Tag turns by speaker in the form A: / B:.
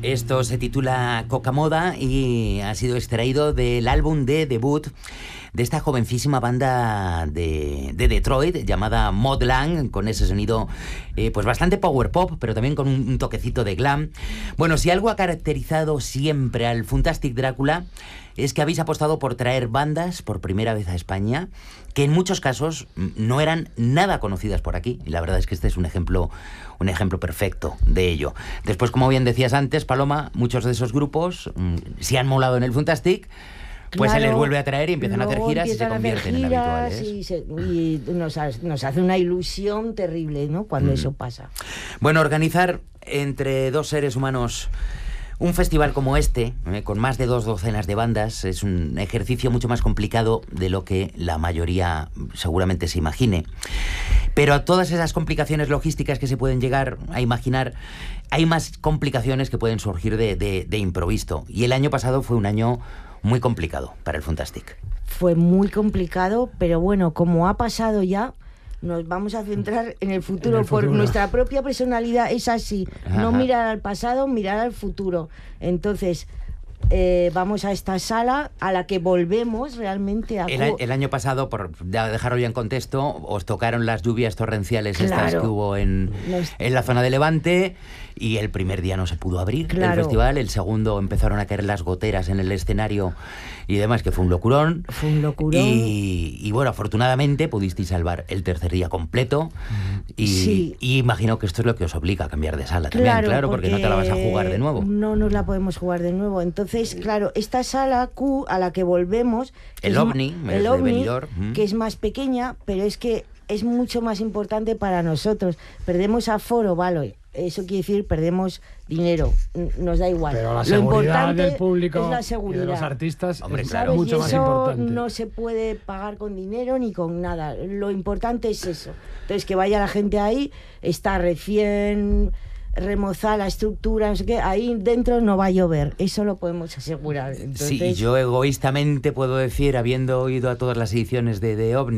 A: Esto se titula Coca-Moda y ha sido extraído del álbum de debut de esta jovencísima banda de Detroit llamada Modlang, con ese sonido pues bastante power pop, pero también con un toquecito de glam. Bueno, si algo ha caracterizado siempre al Funtastic Drácula es que habéis apostado por traer bandas por primera vez a España que en muchos casos no eran nada conocidas por aquí. Y la verdad es que este es un ejemplo perfecto de ello. Después, como bien decías antes, Paloma, muchos de esos grupos si han molado en el Funtastic, pues claro, se les vuelve a traer y empiezan a hacer giras y se convierten en habituales.
B: Y nos hace una ilusión terrible, ¿no?, cuando eso pasa.
A: Bueno, organizar entre dos seres humanos un festival como este, con más de 2 docenas de bandas, es un ejercicio mucho más complicado de lo que la mayoría seguramente se imagine. Pero a todas esas complicaciones logísticas que se pueden llegar a imaginar, hay más complicaciones que pueden surgir de improviso. Y el año pasado fue un año muy complicado para el Funtastic.
B: Fue muy complicado, pero bueno, como ha pasado ya, nos vamos a centrar en el futuro, por nuestra propia personalidad es así. Ajá. No mirar al pasado, mirar al futuro. Entonces, vamos a esta sala a la que volvemos realmente a...
A: El año pasado, por dejarlo ya en contexto, os tocaron las lluvias torrenciales, claro, estas que hubo en la zona de Levante, y el primer día no se pudo abrir, claro, el festival. El segundo empezaron a caer las goteras en el escenario y demás, que fue un locurón.
B: Fue un locurón.
A: Y bueno, afortunadamente pudisteis salvar el tercer día completo. Y imagino que esto es lo que os obliga a cambiar de sala también, claro, porque no te la vas a jugar de nuevo.
B: No nos la podemos jugar de nuevo. Entonces, claro, esta sala Q a la que volvemos...
A: El OVNI,
B: que es más pequeña, pero es que es mucho más importante para nosotros. Perdemos aforo, vale. Eso quiere decir, perdemos dinero, nos da igual.
C: Pero la seguridad
B: lo importante
C: del público
B: es la seguridad.
C: Y de los artistas,
A: hombre,
C: es
A: claro,
C: mucho más importante.
B: No se puede pagar con dinero ni con nada. Lo importante es eso. Entonces, que vaya la gente ahí, está recién remozada la estructura, no sé qué, ahí dentro no va a llover, eso lo podemos asegurar. Entonces...
A: Sí, yo egoístamente puedo decir, habiendo oído a todas las ediciones de OVNI,